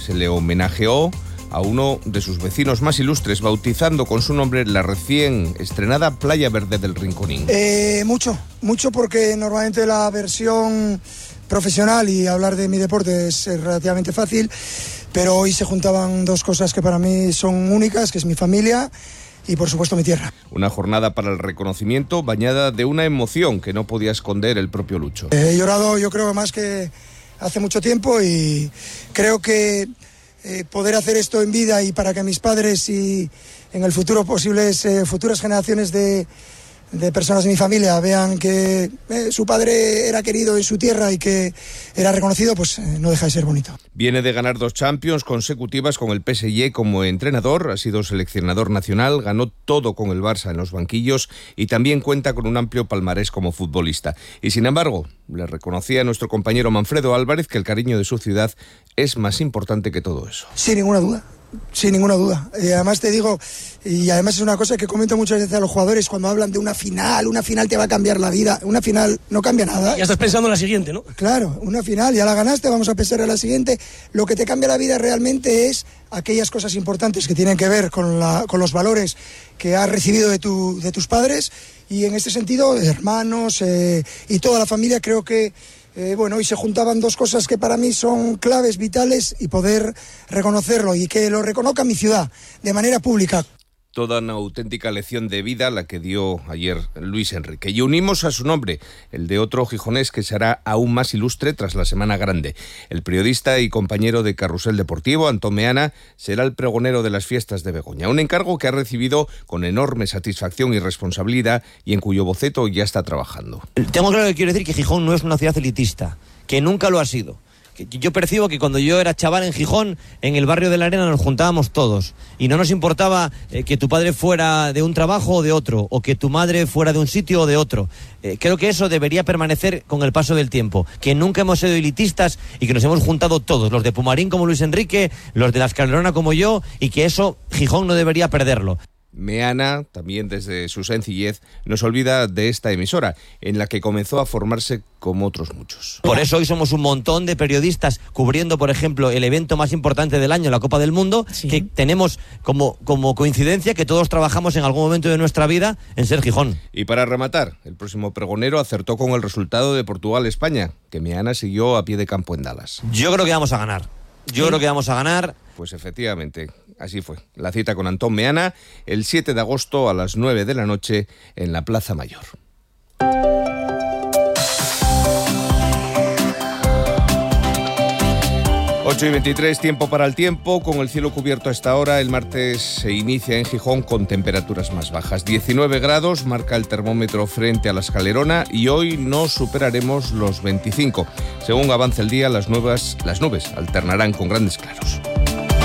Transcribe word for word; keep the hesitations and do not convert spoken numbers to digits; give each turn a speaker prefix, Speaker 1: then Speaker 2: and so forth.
Speaker 1: se le homenajeó a uno de sus vecinos más ilustres, bautizando con su nombre la recién estrenada Playa Verde del Rinconín.
Speaker 2: Eh, mucho, mucho porque normalmente la versión profesional y hablar de mi deporte es relativamente fácil, pero hoy se juntaban dos cosas que para mí son únicas, que es mi familia y por supuesto mi tierra.
Speaker 1: Una jornada para el reconocimiento bañada de una emoción que no podía esconder el propio Lucho.
Speaker 2: He llorado yo creo más que hace mucho tiempo y creo que eh, poder hacer esto en vida y para que mis padres y en el futuro posibles eh, futuras generaciones de, de personas de mi familia vean que eh, su padre era querido en su tierra y que era reconocido, pues eh, no deja de ser bonito.
Speaker 1: Viene de ganar dos Champions consecutivas con el P S G como entrenador, ha sido seleccionador nacional, ganó todo con el Barça en los banquillos y también cuenta con un amplio palmarés como futbolista. Y sin embargo, le reconocía a nuestro compañero Manfredo Álvarez que el cariño de su ciudad es más importante que todo eso.
Speaker 2: Sin ninguna duda. Sin ninguna duda. Y además te digo, y además es una cosa que comento muchas veces a los jugadores cuando hablan de una final, una final te va a cambiar la vida. Una final no cambia nada.
Speaker 3: Ya estás pensando en la siguiente, ¿no?
Speaker 2: Claro, una final, ya la ganaste, vamos a pensar en la siguiente. Lo que te cambia la vida realmente es aquellas cosas importantes que tienen que ver con, la, con los valores que has recibido de, tu, de tus padres. Y en este sentido, hermanos eh, y toda la familia, creo que Eh, bueno, y se juntaban dos cosas que para mí son claves, vitales, y poder reconocerlo y que lo reconozca mi ciudad de manera pública.
Speaker 1: Toda una auténtica lección de vida la que dio ayer Luis Enrique. Y unimos a su nombre el de otro gijonés que será aún más ilustre tras la Semana Grande. El periodista y compañero de Carrusel Deportivo, Antón Meana, será el pregonero de las fiestas de Begoña. Un encargo que ha recibido con enorme satisfacción y responsabilidad y en cuyo boceto ya está trabajando.
Speaker 4: Tengo claro que quiero decir que Gijón no es una ciudad elitista, que nunca lo ha sido. Yo percibo que cuando yo era chaval en Gijón, en el barrio de la Arena nos juntábamos todos y no nos importaba eh, que tu padre fuera de un trabajo o de otro, o que tu madre fuera de un sitio o de otro. Eh, creo que eso debería permanecer con el paso del tiempo, que nunca hemos sido elitistas y que nos hemos juntado todos, los de Pumarín como Luis Enrique, los de la Escalerona como yo, y que eso Gijón no debería perderlo.
Speaker 1: Meana, también desde su sencillez, nos olvida de esta emisora, en la que comenzó a formarse como otros muchos.
Speaker 4: Por eso hoy somos un montón de periodistas cubriendo, por ejemplo, el evento más importante del año, la Copa del Mundo, sí. Que tenemos como, como coincidencia que todos trabajamos en algún momento de nuestra vida en ser Gijón.
Speaker 1: Y para rematar, el próximo pregonero acertó con el resultado de Portugal-España, que Meana siguió a pie de campo en Dallas.
Speaker 4: Yo creo que vamos a ganar. Yo ¿Sí? creo que vamos a ganar.
Speaker 1: Pues efectivamente, así fue. La cita con Antón Meana el siete de agosto a las nueve de la noche en la Plaza Mayor. ocho y veintitrés, tiempo para el tiempo, con el cielo cubierto a esta hora. El martes se inicia en Gijón con temperaturas más bajas. diecinueve grados marca el termómetro frente a la Escalerona y hoy no superaremos los veinticinco. Según avance el día, las, nuevas, las nubes alternarán con grandes claros.